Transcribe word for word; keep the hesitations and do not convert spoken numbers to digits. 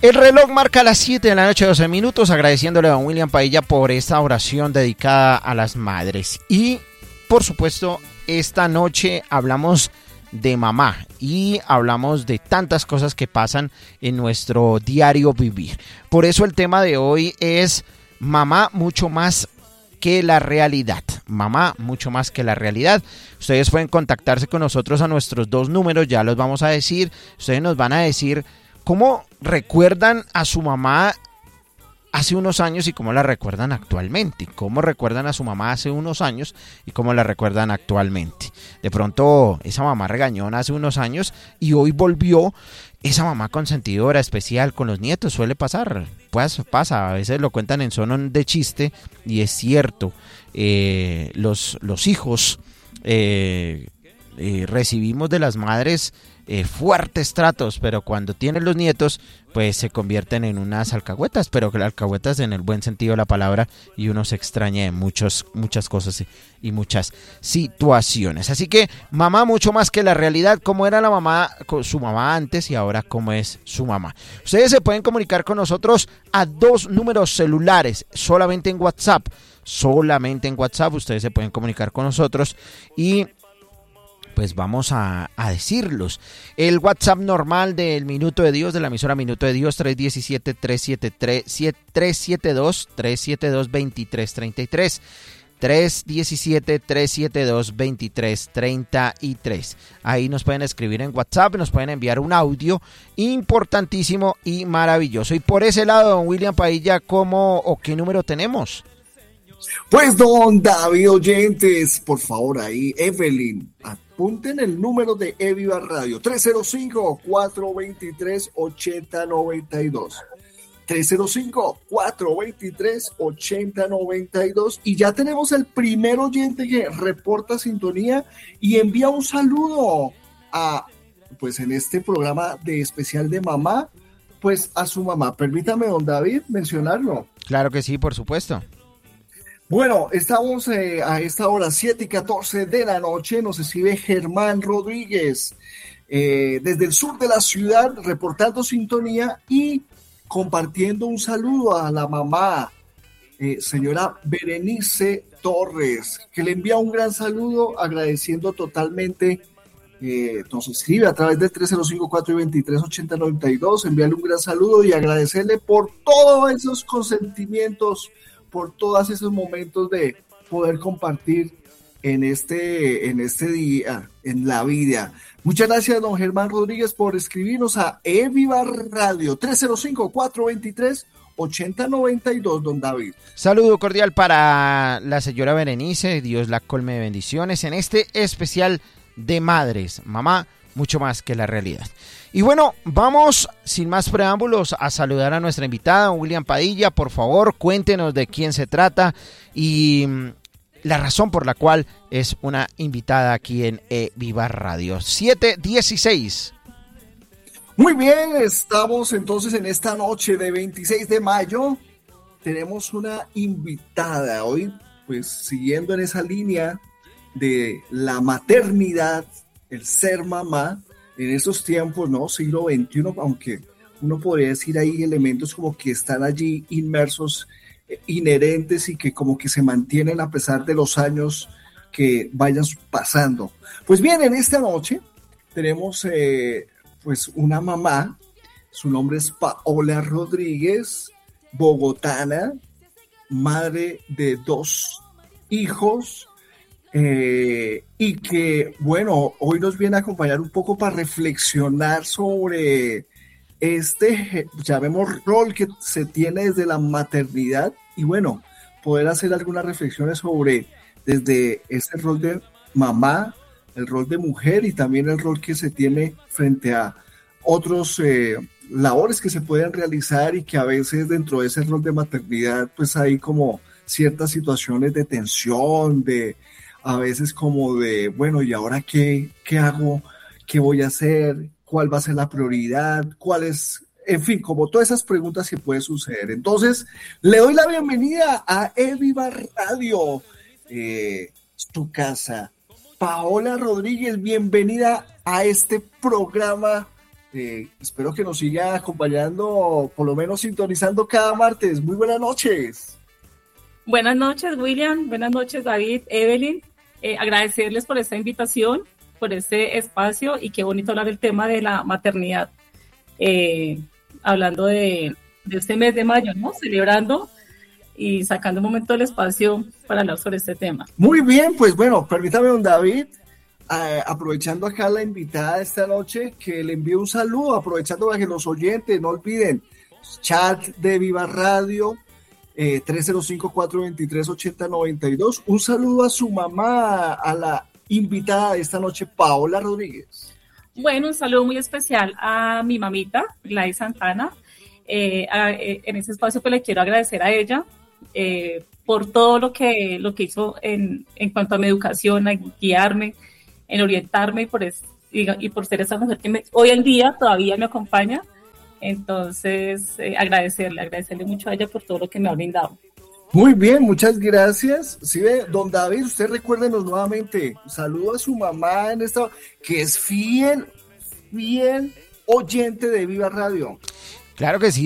El reloj marca las siete de la noche, doce minutos, agradeciéndole a don William Padilla por esta oración dedicada a las madres. Y, por supuesto, esta noche hablamos de mamá y hablamos de tantas cosas que pasan en nuestro diario vivir. Por eso el tema de hoy es mamá mucho más que la realidad. Mamá mucho más que la realidad. Ustedes pueden contactarse con nosotros a nuestros dos números, ya los vamos a decir. Ustedes nos van a decir cómo recuerdan a su mamá hace unos años y cómo la recuerdan actualmente. Cómo recuerdan a su mamá hace unos años y cómo la recuerdan actualmente. De pronto esa mamá regañona hace unos años y hoy volvió esa mamá consentidora especial con los nietos. Suele pasar, pues pasa, a veces lo cuentan en son de chiste y es cierto. Eh, los, los hijos eh, eh, recibimos de las madres Eh, fuertes tratos, pero cuando tienen los nietos, pues se convierten en unas alcahuetas, pero que las alcahuetas en el buen sentido de la palabra, y uno se extraña de muchos, muchas cosas y, y muchas situaciones. Así que mamá mucho más que la realidad, cómo era la mamá, su mamá antes y ahora cómo es su mamá. Ustedes se pueden comunicar con nosotros a dos números celulares, solamente en WhatsApp, solamente en WhatsApp ustedes se pueden comunicar con nosotros y pues vamos a, a decirlos. El WhatsApp normal del Minuto de Dios, de la emisora Minuto de Dios, tres uno siete, tres siete tres, tres siete dos, tres siete dos, dos tres tres tres, tres uno siete, tres siete dos, dos tres tres tres. Ahí nos pueden escribir en WhatsApp, nos pueden enviar un audio importantísimo y maravilloso. Y por ese lado, don William Padilla, ¿cómo o qué número tenemos? Pues don David, oyentes, por favor ahí, Evelyn, apunten el número de Eviva Radio, tres cero cinco, cuatro dos tres, ocho cero nueve dos, tres cero cinco, cuatro dos tres, ocho cero nueve dos, y ya tenemos el primer oyente que reporta sintonía y envía un saludo a, pues en este programa de especial de mamá, pues a su mamá. Permítame, don David, mencionarlo. Claro que sí, por supuesto. Bueno, estamos eh, a esta hora, siete y catorce de la noche, nos escribe Germán Rodríguez, eh, desde el sur de la ciudad, reportando sintonía y compartiendo un saludo a la mamá, eh, señora Berenice Torres, que le envía un gran saludo, agradeciendo totalmente, eh, nos escribe a través del tres cero cinco, cuatro dos tres, ocho cero nueve dos, enviarle un gran saludo y agradecerle por todos esos consentimientos, por todos esos momentos de poder compartir en este, en este día, en la vida. Muchas gracias, don Germán Rodríguez, por escribirnos a Eviva Radio, tres cero cinco, cuatro dos tres, ocho cero nueve dos, don David. Saludo cordial para la señora Berenice, Dios la colme de bendiciones en este especial de madres, mamá, mucho más que la realidad. Y bueno, vamos sin más preámbulos a saludar a nuestra invitada, William Padilla. Por favor, cuéntenos de quién se trata y la razón por la cual es una invitada aquí en Eviva Radio. siete dieciséis. Muy bien, estamos entonces en esta noche de veintiséis de mayo. Tenemos una invitada hoy, pues siguiendo en esa línea de la maternidad, el ser mamá. En esos tiempos, ¿no? Siglo veintiuno, aunque uno podría decir hay elementos como que están allí inmersos, eh, inherentes y que como que se mantienen a pesar de los años que vayan pasando. Pues bien, en esta noche tenemos eh, pues una mamá, su nombre es Paola Rodríguez, bogotana, madre de dos hijos, Eh, y que, bueno, hoy nos viene a acompañar un poco para reflexionar sobre este, llamemos, rol que se tiene desde la maternidad y, bueno, poder hacer algunas reflexiones sobre desde este rol de mamá, el rol de mujer y también el rol que se tiene frente a otros eh, labores que se pueden realizar y que a veces dentro de ese rol de maternidad pues hay como ciertas situaciones de tensión, de a veces como de, bueno, ¿y ahora qué, qué hago? ¿Qué voy a hacer? ¿Cuál va a ser la prioridad? ¿Cuál es? En fin, como todas esas preguntas que pueden suceder. Entonces, le doy la bienvenida a Eviva Radio, eh, tu casa. Paola Rodríguez, bienvenida a este programa Eh, espero que nos siga acompañando, por lo menos sintonizando cada martes. Muy buenas noches. Buenas noches, William. Buenas noches, David, Evelyn. Eh, agradecerles por esta invitación, por este espacio, y qué bonito hablar del tema de la maternidad. Eh, hablando de, de este mes de mayo, ¿no? Celebrando y sacando un momento del espacio para hablar sobre este tema. Muy bien, pues bueno, permítame, don David, eh, aprovechando acá la invitada de esta noche, que le envíe un saludo, aprovechando para que los oyentes no olviden, chat de Viva Radio, eh, tres cero cinco, cuatro dos tres, ocho cero nueve dos. Un saludo a su mamá, a la invitada de esta noche, Paola Rodríguez. Bueno, un saludo muy especial a mi mamita, Gladys Santana. Eh, a, eh, en ese espacio pues le quiero agradecer a ella eh, por todo lo que, lo que hizo en, en cuanto a mi educación, a guiarme, en orientarme, y por, es, y, y por ser esa mujer que me, hoy en día todavía me acompaña. Entonces, eh, agradecerle, agradecerle mucho a ella por todo lo que me ha brindado. Muy bien, muchas gracias. Sí, ve, don David, usted recuérdenos nuevamente, saludo a su mamá en esta, que es fiel, fiel oyente de Viva Radio. Claro que sí.